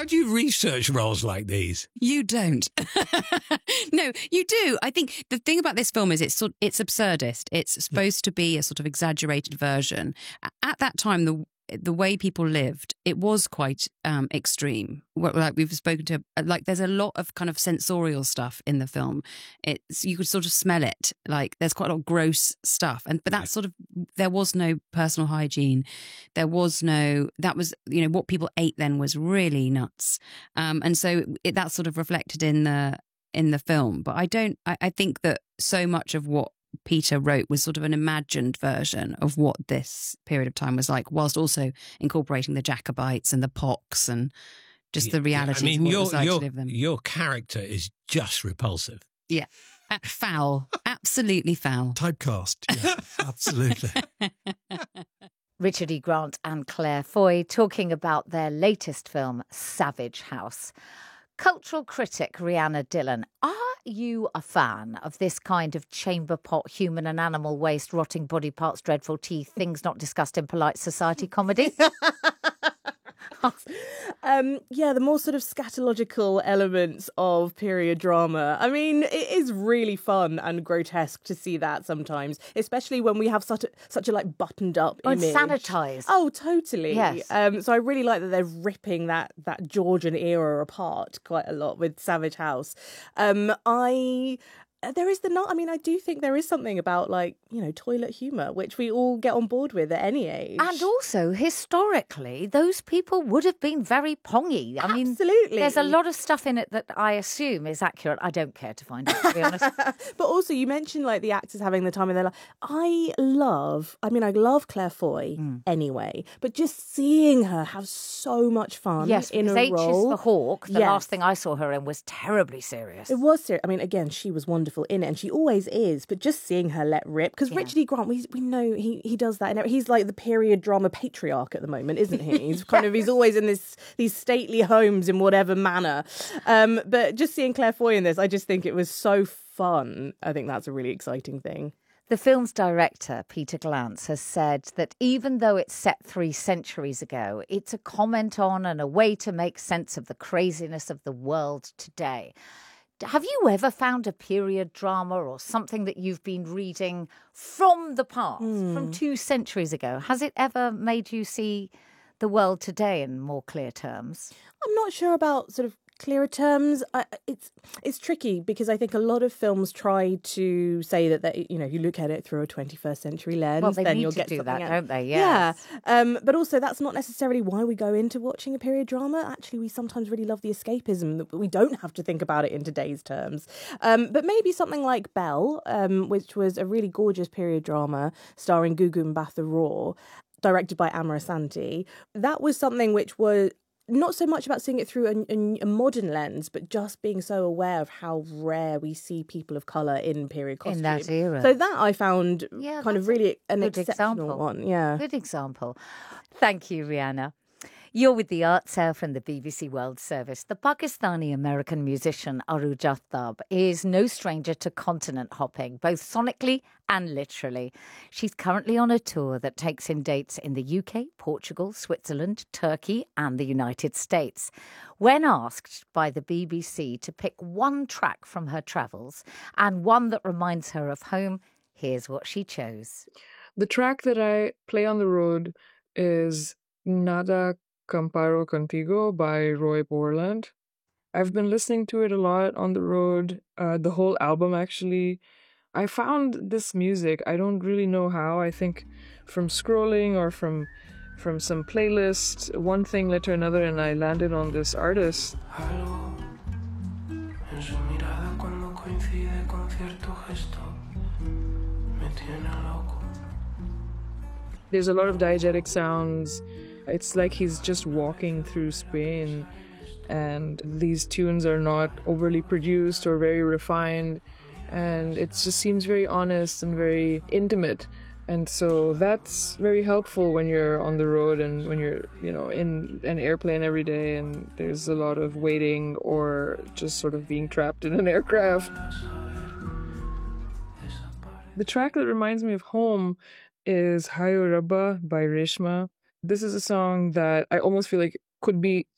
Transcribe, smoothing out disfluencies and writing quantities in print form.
how do you research roles like these? You don't. No, you do. I think the thing about this film is it's absurdist. It's supposed to be a sort of exaggerated version. At that time, the way people lived, it was quite extreme. Like we've spoken to, like there's a lot of kind of sensorial stuff in the film. You could sort of smell it. Like there's quite a lot of gross stuff, but that's sort of, there was no personal hygiene. That was what people ate then was really nuts, and so that's sort of reflected in the film. But I think that so much of what Peter wrote was sort of an imagined version of what this period of time was like, whilst also incorporating the Jacobites and the pox and just the reality of what it was like to live them. Your character is just repulsive. Yeah. Foul. Absolutely foul. Typecast. Yeah, absolutely. Richard E. Grant and Claire Foy talking about their latest film, Savage House. Cultural critic Rhianna Dillon, are you a fan of this kind of chamber pot, human and animal waste, rotting body parts, dreadful teeth, things not discussed in polite society comedy? Yeah, the more sort of scatological elements of period drama. I mean, it is really fun and grotesque to see that sometimes, especially when we have such a like buttoned up image. Sanitised. Oh, totally. Yes. So I really like that they're ripping that Georgian era apart quite a lot with Savage House. I do think there is something about, like, you know, toilet humour, which we all get on board with at any age. And also, historically, those people would have been very pongy. I mean, absolutely. There's a lot of stuff in it that I assume is accurate. I don't care to find out, to be honest. But also, you mentioned, like, the actors having the time of their life. I love Claire Foy anyway, but just seeing her have so much fun in a H role. is for Hawk. The last thing I saw her in was terribly serious. It was serious. I mean, again, she was wonderful in it, and she always is, but just seeing her let rip, because Richard E. Grant, we know he does that, and he's like the period drama patriarch at the moment, isn't he? He's he's always in these stately homes in whatever manner, but just seeing Claire Foy in this, I just think it was so fun. I think that's a really exciting thing. The film's director, Peter Glantz, has said that even though it's set 3 centuries ago, it's a comment on and a way to make sense of the craziness of the world today. Have you ever found a period drama or something that you've been reading from the past, from 2 centuries ago? Has it ever made you see the world today in more clear terms? I'm not sure about sort of clearer terms. It's tricky because I think a lot of films try to say that you know, if you look at it through a 21st century lens, then you'll to get do something that, out. don't they? Yes. Yeah. But also that's not necessarily why we go into watching a period drama. Actually, we sometimes really love the escapism that we don't have to think about it in today's terms. But maybe something like Belle, which was a really gorgeous period drama starring Gugu Mbatha Raw, directed by Amara Santi. That was something which was not so much about seeing it through a modern lens, but just being so aware of how rare we see people of colour in period costume. In that era. So that I found kind of really an exceptional example. one. Yeah. Good example. Thank you, Rhianna. You're with the Arts Hour from the BBC World Service. The Pakistani-American musician Aru Jaftab is no stranger to continent hopping, both sonically and literally. She's currently on a tour that takes in dates in the UK, Portugal, Switzerland, Turkey and the United States. When asked by the BBC to pick one track from her travels and one that reminds her of home, here's what she chose. The track that I play on the road is Nada Comparo Contigo by Roy Borland. I've been listening to it a lot on the road, the whole album actually. I found this music, I don't really know how, I think from scrolling or from some playlist, one thing led to another, and I landed on this artist. There's a lot of diegetic sounds. It's like he's just walking through Spain, and these tunes are not overly produced or very refined, and it just seems very honest and very intimate. And so that's very helpful when you're on the road and when you're, you know, in an airplane every day and there's a lot of waiting or just sort of being trapped in an aircraft. The track that reminds me of home is Hayo Rabba by Reshma. This is a song that I almost feel like could be